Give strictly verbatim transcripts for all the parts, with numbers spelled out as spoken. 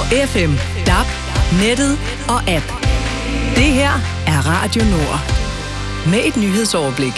F M, D A B, nettet og app. Det her er Radio Nord. Med et nyhedsoverblik.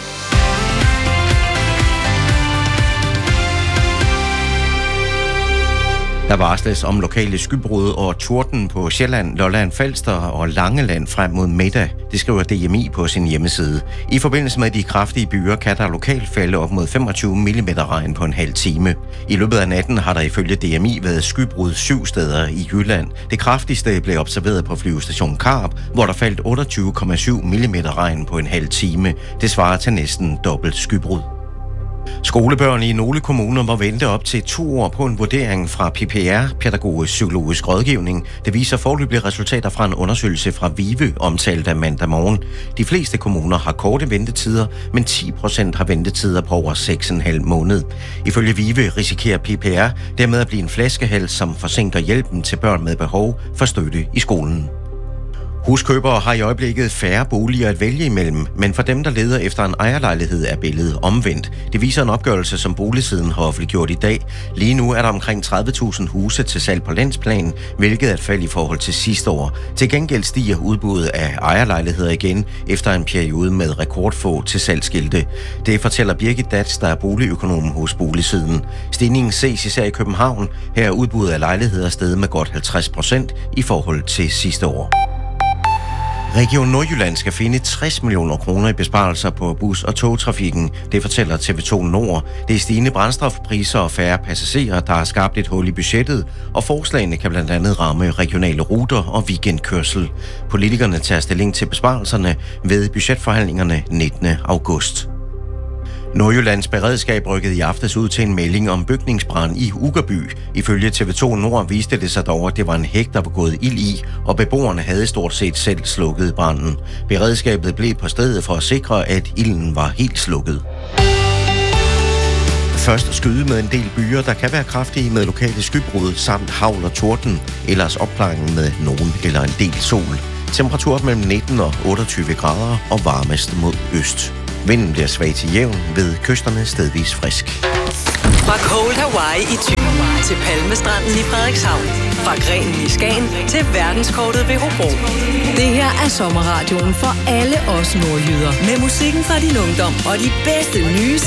Der varsles om lokale skybrud og torden på Sjælland, Lolland Falster og Langeland frem mod middag. Det skriver D M I på sin hjemmeside. I forbindelse med de kraftige byer kan der lokalt falde op mod femogtyve millimeter regn på en halv time. I løbet af natten har der ifølge D M I været skybrud syv steder i Jylland. Det kraftigste blev observeret på flyvestation Karup, hvor der faldt otteogtyve komma syv millimeter regn på en halv time. Det svarer til næsten dobbelt skybrud. Skolebørn i nogle kommuner må vente op til to år på en vurdering fra P P R, Pædagogisk Psykologisk Rådgivning. Det viser foreløbige resultater fra en undersøgelse fra VIVE, omtalt af mandag morgen. De fleste kommuner har korte ventetider, men ti procent har ventetider på over seks komma fem måned. Ifølge VIVE risikerer P P R dermed at blive en flaskehals, som forsinker hjælpen til børn med behov for støtte i skolen. Huskøbere har i øjeblikket færre boliger at vælge imellem, men for dem, der leder efter en ejerlejlighed, er billedet omvendt. Det viser en opgørelse, som Boligsiden har offentliggjort i dag. Lige nu er der omkring tredive tusind huse til salg på landsplan, hvilket er et fald i forhold til sidste år. Til gengæld stiger udbuddet af ejerlejligheder igen efter en periode med rekordfå til salgsskilte. Det fortæller Birgit Dats, der er boligøkonom hos Boligsiden. Stigningen ses især i København. Her er udbuddet af lejligheder steget med godt halvtreds procent i forhold til sidste år. Region Nordjylland skal finde tres millioner kroner i besparelser på bus- og togtrafikken. Det fortæller T V to Nord. Det er stigende brændstofpriser og færre passagerer, der har skabt et hul i budgettet, og forslagene kan blandt andet ramme regionale ruter og weekendkørsel. Politikerne tager stilling til besparelserne ved budgetforhandlingerne nittende august. Nordjyllands beredskab rykkede i aftes ud til en melding om bygningsbrand i Uggerby. Ifølge T V to Nord viste det sig dog, at det var en hæk, der var gået ild i, og beboerne havde stort set selv slukket branden. Beredskabet blev på stedet for at sikre, at ilden var helt slukket. Først skyde med en del byer, der kan være kraftige med lokale skybrud samt hagl og torden, ellers opklaringen med nogen eller en del sol. Temperatur mellem nitten og otteogtyve grader og varmest mod øst. Vinden bliver svag til jævn, ved kysterne stedvis frisk. Fra Cold Hawaii i Thy til Palmestranden i Frederikshavn. Fra Grenen i Skagen til verdenskortet ved Hobro. Det her er sommerradioen for alle os nordjyder. Med musikken fra din ungdom og de bedste nye